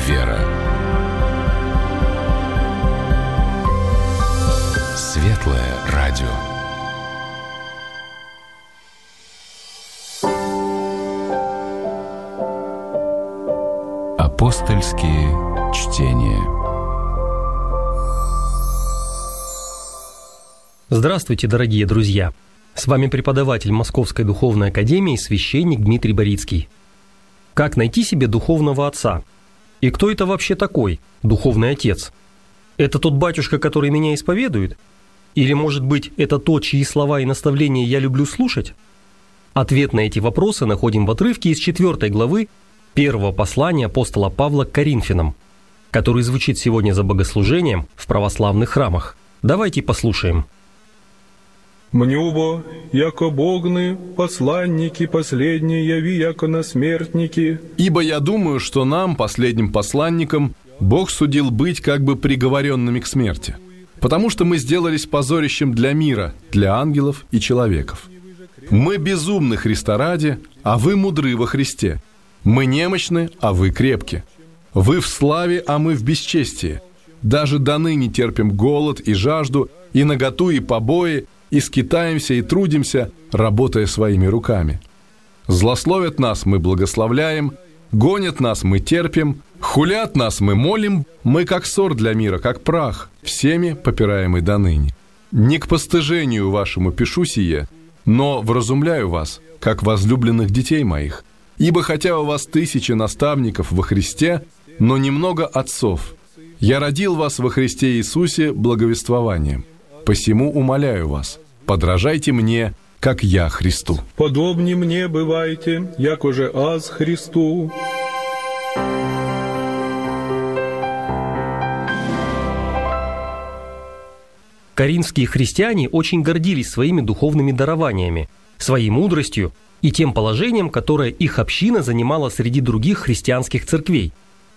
вера. Светлое радио. Апостольские чтения. Здравствуйте, дорогие друзья! С вами преподаватель Московской Духовной Академии, священник Дмитрий Борицкий. Как найти себе духовного отца? И кто это вообще такой, духовный отец? Это тот батюшка, который меня исповедует? Или, может быть, это тот, чьи слова и наставления я люблю слушать? Ответ на эти вопросы находим в отрывке из 4 главы первого послания апостола Павла к Коринфянам, который звучит сегодня за богослужением в православных храмах. Давайте послушаем. «Мнюбо, яко богны, посланники последние, яви, яко насмертники». «Ибо я думаю, что нам, последним посланникам, Бог судил быть как бы приговоренными к смерти, потому что мы сделались позорищем для мира, для ангелов и человеков. Мы безумны Христа ради, а вы мудры во Христе. Мы немощны, а вы крепки. Вы в славе, а мы в бесчестии. Даже доныне терпим голод и жажду, и наготу, и побои, и скитаемся, и трудимся, работая своими руками. Злословят нас, мы благословляем, гонят нас, мы терпим, хулят нас, мы молим, мы как ссор для мира, как прах, всеми попираемый доныне. Не к постыжению вашему пишу сие, но вразумляю вас, как возлюбленных детей моих. Ибо хотя у вас 1000 наставников во Христе, но немного отцов. Я родил вас во Христе Иисусе благовествованием. Посему умоляю вас, подражайте мне, как я Христу. Подобни мне бывайте, яко же аз Христу». Коринфские христиане очень гордились своими духовными дарованиями, своей мудростью и тем положением, которое их община занимала среди других христианских церквей.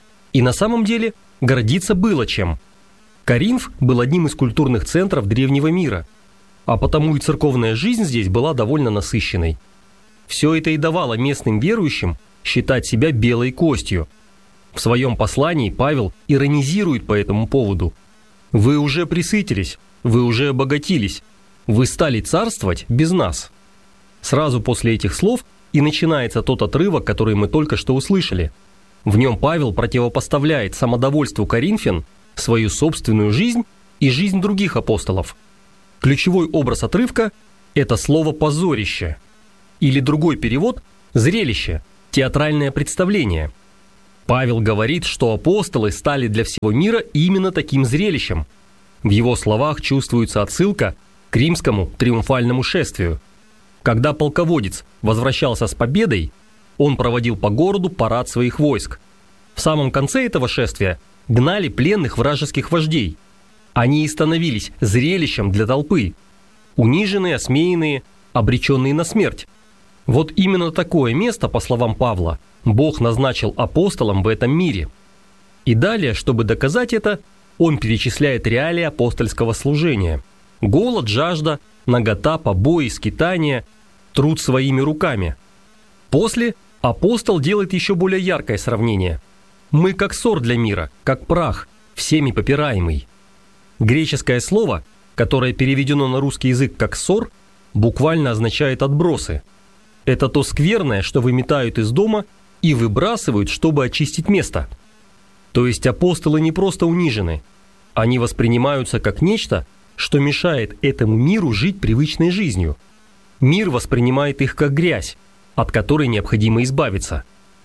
И на самом деле гордиться было чем. Коринф был одним из культурных центров древнего мира, а потому и церковная жизнь здесь была довольно насыщенной. Все это и давало местным верующим считать себя белой костью. В своем послании Павел иронизирует по этому поводу. «Вы уже пресытились, вы уже обогатились, вы стали царствовать без нас». Сразу после этих слов и начинается тот отрывок, который мы только что услышали. В нем Павел противопоставляет самодовольству коринфян свою собственную жизнь и жизнь других апостолов. Ключевой образ отрывка – это слово «позорище». Или другой перевод – «зрелище», театральное представление. Павел говорит, что апостолы стали для всего мира именно таким зрелищем. В его словах чувствуется отсылка к римскому триумфальному шествию. Когда полководец возвращался с победой, он проводил по городу парад своих войск. В самом конце этого шествия гнали пленных вражеских вождей. Они и становились зрелищем для толпы. Униженные, осмеянные, обреченные на смерть. Вот именно такое место, по словам Павла, Бог назначил апостолам в этом мире. И далее, чтобы доказать это, он перечисляет реалии апостольского служения. Голод, жажда, нагота, побои, скитания, труд своими руками. После апостол делает еще более яркое сравнение. Мы как ссор для мира, как прах, всеми попираемый. Греческое слово, которое переведено на русский язык как ссор, буквально означает отбросы. Это то скверное, что выметают из дома и выбрасывают, чтобы очистить место. То есть апостолы не просто унижены, они воспринимаются как нечто, что мешает этому миру жить привычной жизнью. Мир воспринимает их как грязь, от которой необходимо избавиться.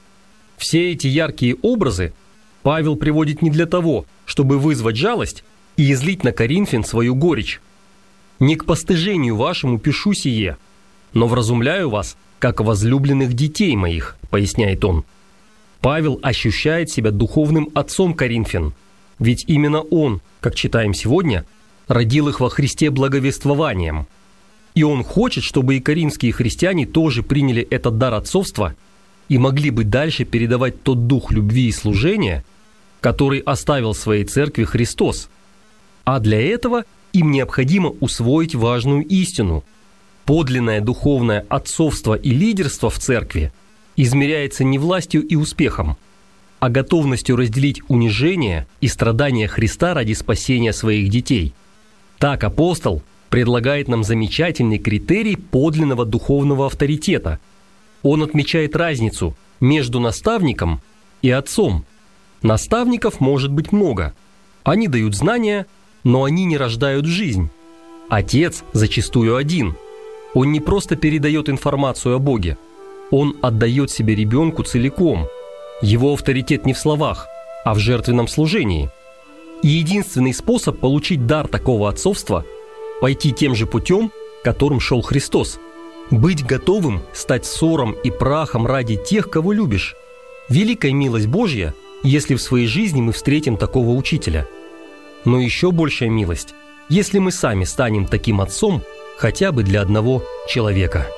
Все эти яркие образы Павел приводит не для того, чтобы вызвать жалость и излить на коринфян свою горечь. «Не к постыжению вашему пишу сие, но вразумляю вас, как возлюбленных детей моих», поясняет он. Павел ощущает себя духовным отцом коринфян, ведь именно он, как читаем сегодня, родил их во Христе благовествованием. И он хочет, чтобы и коринфские христиане тоже приняли этот дар отцовства и могли бы дальше передавать тот дух любви и служения, который оставил своей церкви Христос. А для этого им необходимо усвоить важную истину. Подлинное духовное отцовство и лидерство в церкви измеряется не властью и успехом, а готовностью разделить унижение и страдания Христа ради спасения своих детей. Так апостол предлагает нам замечательный критерий подлинного духовного авторитета. Он отмечает разницу между наставником и отцом. Наставников может быть много. Они дают знания, но они не рождают жизнь. Отец зачастую один. Он не просто передает информацию о Боге. Он отдает себе ребенку целиком. Его авторитет не в словах, а в жертвенном служении. И единственный способ получить дар такого отцовства – пойти тем же путем, которым шел Христос. Быть готовым стать ссором и прахом ради тех, кого любишь. Великая милость Божья, если в своей жизни мы встретим такого учителя. Но еще большая милость, если мы сами станем таким отцом хотя бы для одного человека.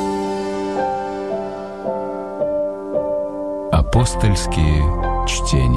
Апостольские чтения.